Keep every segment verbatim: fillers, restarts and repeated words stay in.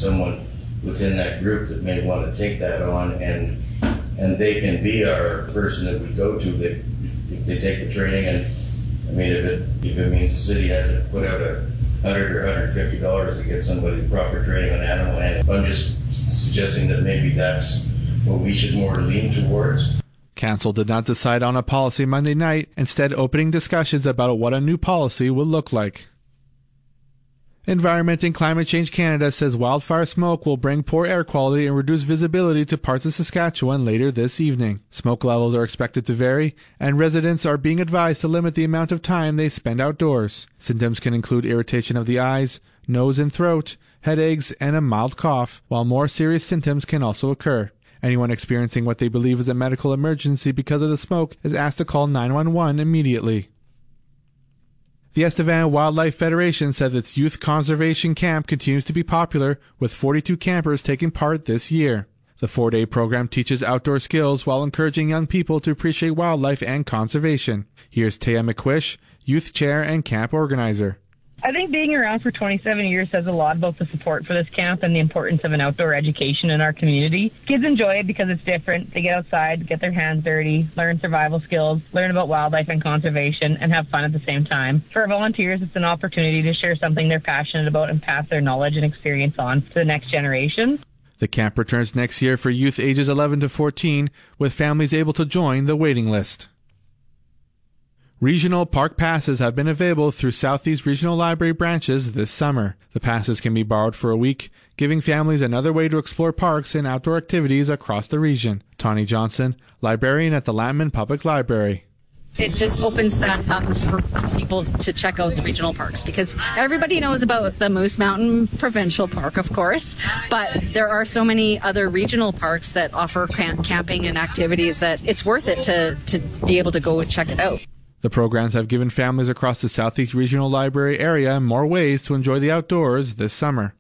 someone within that group that may want to take that on, and and they can be our person that we go to that if they take the training. And I mean, if it if it means the city has to put out a hundred or hundred fifty dollars to get somebody proper training on animal handling, I'm just suggesting that maybe that's what we should more lean towards. Council did not decide on a policy Monday night, instead opening discussions about what a new policy will look like. Environment and Climate Change Canada says wildfire smoke will bring poor air quality and reduce visibility to parts of Saskatchewan later this evening. Smoke levels are expected to vary, and residents are being advised to limit the amount of time they spend outdoors. Symptoms can include irritation of the eyes, nose and throat, headaches, and a mild cough, while more serious symptoms can also occur. Anyone experiencing what they believe is a medical emergency because of the smoke is asked to call nine one one immediately. The Estevan Wildlife Federation said its youth conservation camp continues to be popular, with forty-two campers taking part this year. The four-day program teaches outdoor skills while encouraging young people to appreciate wildlife and conservation. Here's Taya McQuish, youth chair and camp organizer. I think being around for twenty-seven years says a lot about the support for this camp and the importance of an outdoor education in our community. Kids enjoy it because it's different. They get outside, get their hands dirty, learn survival skills, learn about wildlife and conservation, and have fun at the same time. For our volunteers, it's an opportunity to share something they're passionate about and pass their knowledge and experience on to the next generation. The camp returns next year for youth ages eleven to fourteen, with families able to join the waiting list. Regional park passes have been available through Southeast Regional Library branches this summer. The passes can be borrowed for a week, giving families another way to explore parks and outdoor activities across the region. Tawny Johnson, librarian at the Lantman Public Library. It just opens that up for people to check out the regional parks, because everybody knows about the Moose Mountain Provincial Park, of course, but there are so many other regional parks that offer camp- camping and activities that it's worth it to, to be able to go and check it out. The programs have given families across the Southeast Regional Library area more ways to enjoy the outdoors this summer.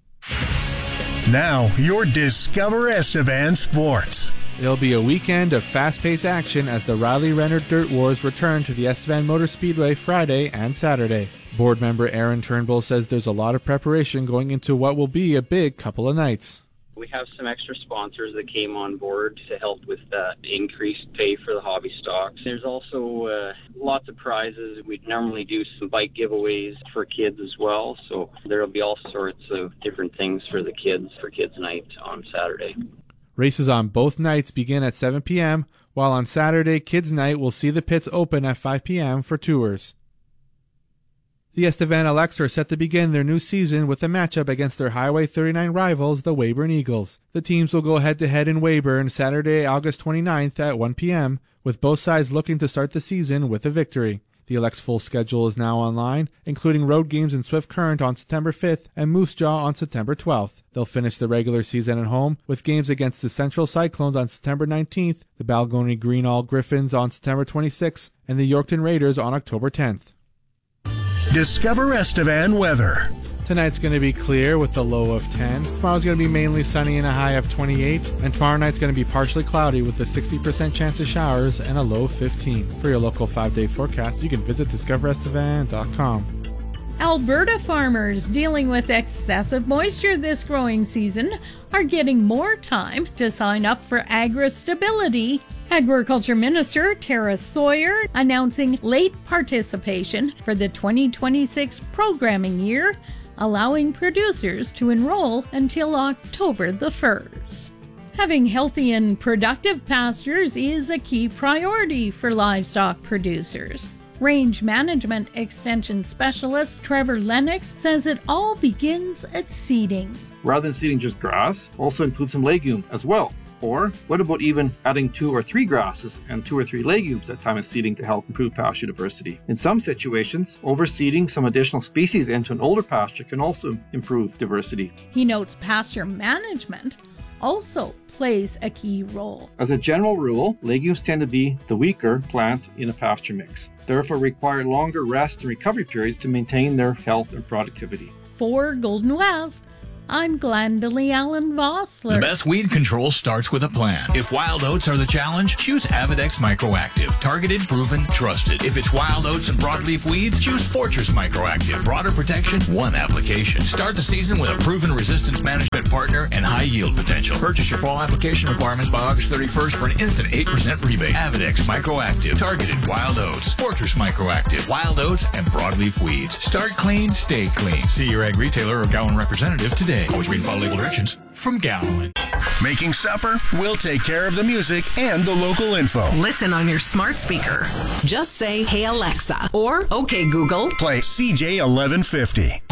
Now, your Discover Estevan Sports. It'll be a weekend of fast-paced action as the Riley-Renner Dirt Wars return to the Estevan Motor Speedway Friday and Saturday. Board member Aaron Turnbull says there's a lot of preparation going into what will be a big couple of nights. We have some extra sponsors that came on board to help with that increased pay for the hobby stocks. There's also uh, lots of prizes. We normally do some bike giveaways for kids as well, so there will be all sorts of different things for the kids for Kids Night on Saturday. Races on both nights begin at seven p.m., while on Saturday, Kids Night will see the pits open at five p.m. for tours. The Estevan Elects are set to begin their new season with a matchup against their Highway thirty-nine rivals, the Weyburn Eagles. The teams will go head-to-head in Weyburn Saturday, August twenty-ninth at one p.m., with both sides looking to start the season with a victory. The Elects' full schedule is now online, including road games in Swift Current on September fifth and Moose Jaw on September twelfth. They'll finish the regular season at home with games against the Central Cyclones on September nineteenth, the Balgony Greenall Griffins on September twenty-sixth, and the Yorkton Raiders on October tenth. Discover Estevan weather. Tonight's going to be clear with a low of ten. Tomorrow's going to be mainly sunny and a high of twenty-eight. And tomorrow night's going to be partially cloudy with a sixty percent chance of showers and a low of fifteen. For your local five-day forecast, you can visit discover estevan dot com. Alberta farmers dealing with excessive moisture this growing season are getting more time to sign up for AgriStability. Agriculture Minister Tara Sawyer announcing late participation for the twenty twenty-six programming year, allowing producers to enroll until October the first. Having healthy and productive pastures is a key priority for livestock producers. Range Management Extension Specialist Trevor Lennox says it all begins at seeding. Rather than seeding just grass, also include some legume as well. Or what about even adding two or three grasses and two or three legumes at time of seeding to help improve pasture diversity? In some situations, overseeding some additional species into an older pasture can also improve diversity. He notes pasture management also plays a key role. As a general rule, legumes tend to be the weaker plant in a pasture mix, therefore require longer rest and recovery periods to maintain their health and productivity. For Golden West, I'm Glendalee Allen Vossler. The best weed control starts with a plan. If wild oats are the challenge, choose Avidex Microactive. Targeted, proven, trusted. If it's wild oats and broadleaf weeds, choose Fortress Microactive. Broader protection, one application. Start the season with a proven resistance management partner and high yield potential. Purchase your fall application requirements by August thirty-first for an instant eight percent rebate. Avidex Microactive. Targeted wild oats. Fortress Microactive. Wild oats and broadleaf weeds. Start clean, stay clean. See your ag retailer or Gowan representative today. Always read and follow label directions from Gowan. Making supper? We'll take care of the music and the local info. Listen on your smart speaker. Just say, "Hey Alexa," or "Okay Google." Play C J eleven fifty.